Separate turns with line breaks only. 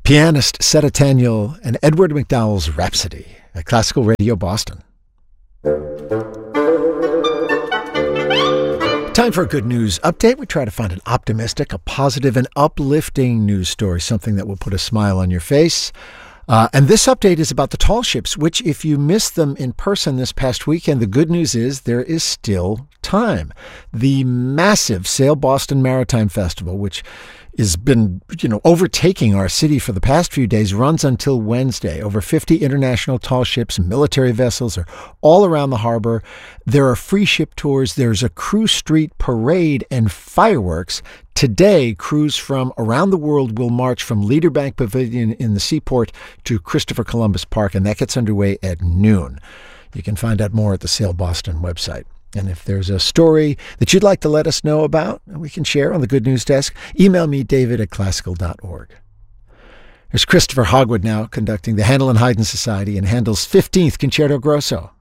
Pianist Seta Daniel and Edward McDowell's Rhapsody at Classical Radio Boston. Time for a good news update. We try to find an optimistic, a positive, and uplifting news story, something that will put a smile on your face. And this update is about the tall ships, which if you missed them in person this past weekend, the good news is there is still time. The massive Sail Boston Maritime Festival, which has been, overtaking our city for the past few days, runs until Wednesday. Over 50 international tall ships, military vessels are all around the harbor. There are free ship tours. There's a cruise street parade and fireworks. Today, crews from around the world will march from Leader Bank Pavilion in the seaport to Christopher Columbus Park, and that gets underway at noon. You can find out more at the Sail Boston website. And if there's a story that you'd like to let us know about, we can share on the Good News Desk. Email me, david@classical.org. There's Christopher Hogwood now conducting the Handel and Haydn Society and Handel's 15th Concerto Grosso.